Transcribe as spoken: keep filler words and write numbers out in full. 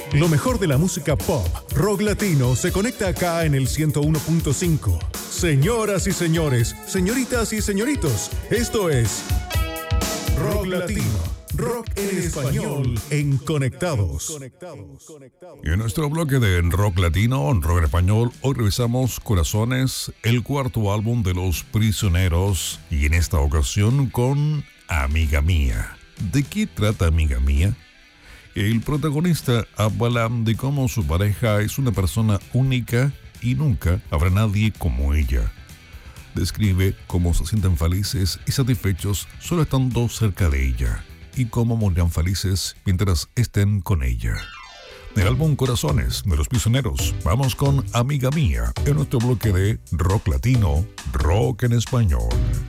Lo mejor de la música pop, rock latino, se conecta acá en el ciento uno punto cinco. Señoras y señores, señoritas y señoritos, esto es Rock Latino. Rock en español en Conectados. Y en nuestro bloque de Rock Latino, Rock en español, hoy revisamos Corazones, el cuarto álbum de Los Prisioneros, y en esta ocasión con Amiga Mía. ¿De qué trata Amiga Mía? El protagonista habla de cómo su pareja es una persona única y nunca habrá nadie como ella. Describe cómo se sienten felices y satisfechos solo estando cerca de ella, y cómo morirán felices mientras estén con ella. Del álbum Corazones de Los Prisioneros, vamos con Amiga Mía en nuestro bloque de Rock Latino, Rock en español.